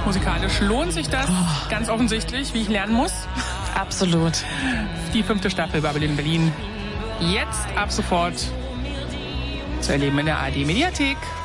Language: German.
auch musikalisch lohnt sich das ganz offensichtlich, wie ich lernen muss. Absolut. Die 5. Staffel Babylon Berlin. Jetzt ab sofort zu erleben in der ARD Mediathek.